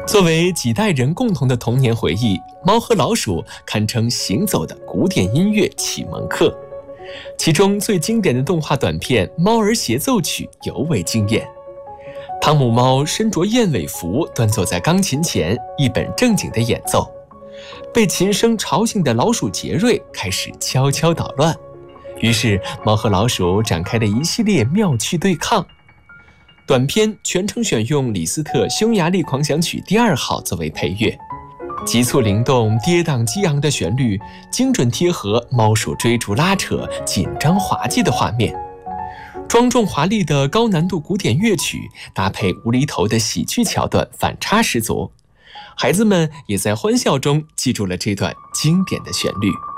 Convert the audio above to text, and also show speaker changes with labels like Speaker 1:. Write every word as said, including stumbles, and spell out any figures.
Speaker 1: 作为几代人共同的童年回忆，《猫和老鼠》堪称行走的古典音乐启蒙课。其中最经典的动画短片《猫儿协奏曲》尤为惊艳。汤姆猫身着燕尾服，端坐在钢琴前，一本正经地演奏。被琴声吵醒的老鼠杰瑞开始悄悄捣乱，于是猫和老鼠展开了一系列妙趣对抗。短片全程选用李斯特《匈牙利狂想曲》第二号作为配乐，急促灵动、跌宕激昂的旋律，精准贴合猫鼠追逐拉扯、紧张滑稽的画面。庄重华丽的高难度古典乐曲搭配无厘头的喜剧桥段，反差十足。孩子们也在欢笑中记住了这段经典的旋律。